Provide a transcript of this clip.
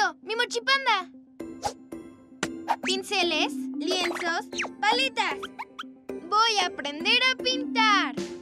¡Listo! ¡Mi mochipanda! Pinceles, lienzos, paletas. Voy a aprender a pintar.